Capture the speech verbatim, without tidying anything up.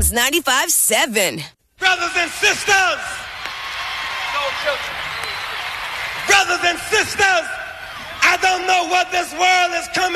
Kings ninety-five seven. Brothers and sisters, brothers and sisters, I don't know what this world is coming